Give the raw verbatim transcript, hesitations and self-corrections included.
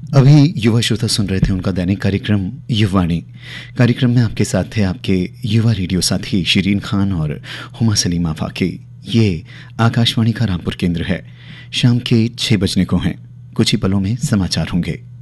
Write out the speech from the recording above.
अभी युवा श्रोता सुन रहे थे उनका दैनिक कार्यक्रम युवाणी। कार्यक्रम में आपके साथ थे आपके युवा रेडियो साथी शिरीन खान और हुमा सलीमा फाकी। ये आकाशवाणी का रामपुर केंद्र है। शाम के छः बजने को हैं। कुछ ही पलों में समाचार होंगे।